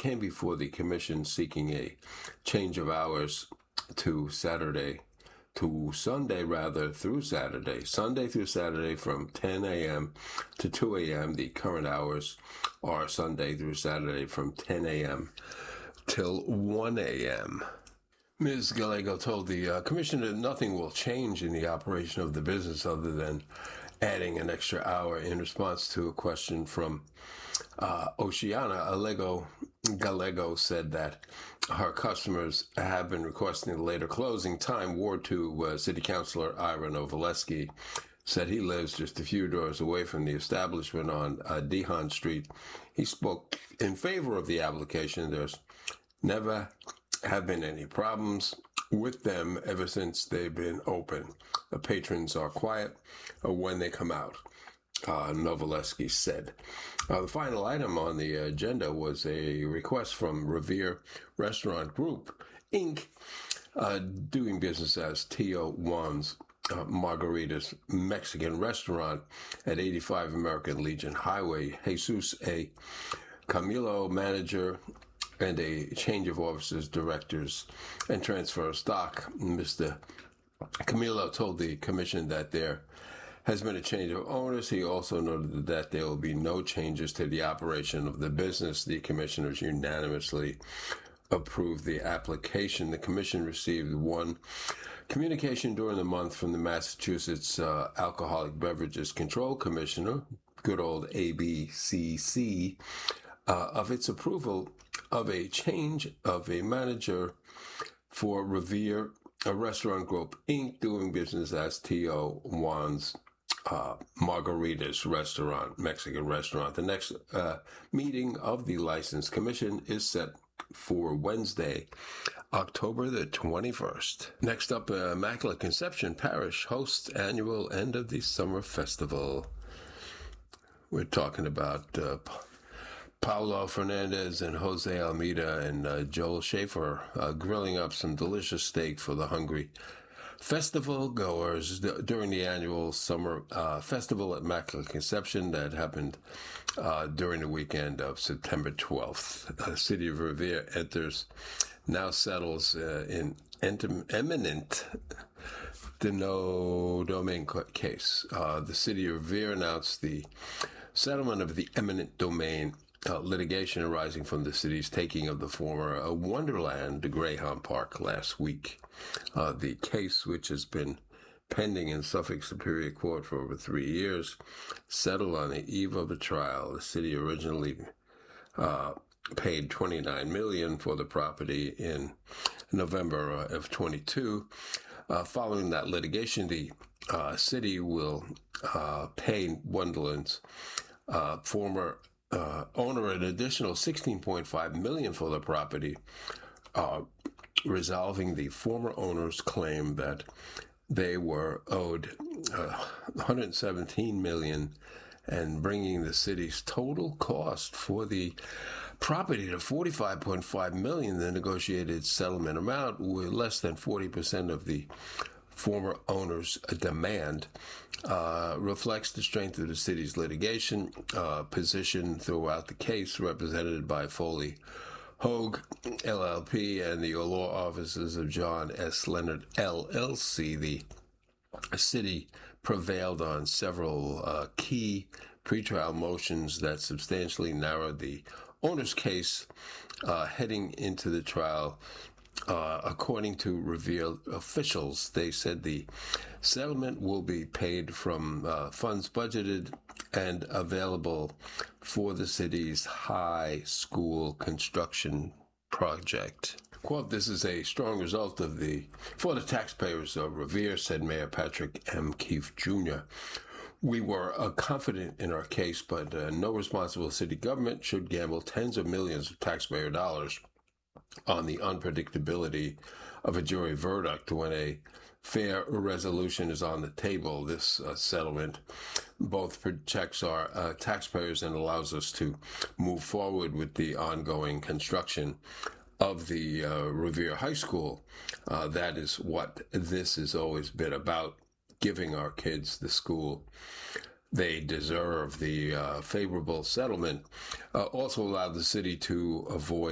came before the commission seeking a change of hours to Sunday through Saturday from 10 a.m. to 2 a.m. The current hours are Sunday through Saturday from 10 a.m. till 1 a.m. Ms. Gallego told the commission that nothing will change in the operation of the business other than adding an extra hour. In response to a question from Oceana, Gallego said that her customers have been requesting a later closing time. Ward 2 City Councilor Ira Novaleski said he lives just a few doors away from the establishment on Dehan Street. He spoke in favor of the application. There's never have been any problems with them ever since they've been open. The patrons are quiet when they come out, Novaleski said. The final item on the agenda was a request from Revere Restaurant Group, Inc., doing business as Tio Juan's Margaritas Mexican Restaurant at 85 American Legion Highway. Jesus A. Camilo, manager, and a change of officers, directors, and transfer of stock. Mr. Camilo told the commission that there has been a change of owners. He also noted that there will be no changes to the operation of the business. The commissioners unanimously approved the application. The commission received one communication during the month from the Massachusetts Alcoholic Beverages Control Commissioner, good old ABCC, of its approval of a change of a manager for Revere Restaurant Group, Inc., doing business as Tio Juan's Margaritas Restaurant, Mexican Restaurant. The next meeting of the License Commission is set for Wednesday, October the 21st. Next up, Immaculate Conception Parish hosts annual end of the summer festival. We're talking about Paulo Fernandez and Jose Almeida and Joel Schaefer grilling up some delicious steak for the hungry festival goers during the annual summer festival at Immaculate Conception that happened during the weekend of September 12th. The city of Revere now settles in eminent domain case. The city of Revere announced the settlement of the eminent domain litigation arising from the city's taking of the former Wonderland Greyhound Park last week. The case, which has been pending in Suffolk Superior Court for over 3 years, settled on the eve of the trial. The city originally paid $29 million for the property in November of 22. Following that litigation, the city will pay Wonderland's former owner an additional $16.5 million for the property, resolving the former owner's claim that they were owed $117 million and bringing the city's total cost for the property to $45.5 million. The negotiated settlement amount, with less than 40% of the former owner's demand, reflects the strength of the city's litigation position throughout the case, represented by Foley Hogue, LLP, and the law offices of John S. Leonard, LLC. The city prevailed on several key pretrial motions that substantially narrowed the owner's case heading into the trial. According to Revere officials, they said the settlement will be paid from funds budgeted and available for the city's high school construction project. Quote, "This is a strong result for the taxpayers of Revere," said Mayor Patrick M. Keefe, Jr. "We were confident in our case, but no responsible city government should gamble tens of millions of taxpayer dollars on the unpredictability of a jury verdict when a fair resolution is on the table. This settlement both protects our taxpayers and allows us to move forward with the ongoing construction of the Revere High School. That is what this has always been about, giving our kids the school they deserve." The favorable settlement also allowed the city to avoid